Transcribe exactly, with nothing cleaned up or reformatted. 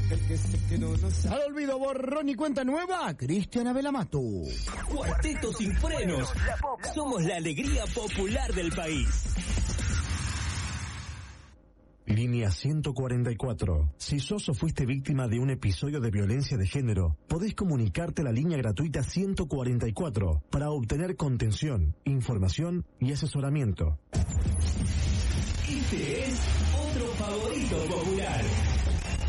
El que se quedó no sabe. Al olvido, borrón y cuenta nueva, Cristian Abel Amato. Cuarteto sin frenos. Somos la alegría popular del país. Línea ciento cuarenta y cuatro. Si sos o fuiste víctima de un episodio de violencia de género, podés comunicarte a la línea gratuita ciento cuarenta y cuatro para obtener contención, información y asesoramiento. Este es otro favorito popular.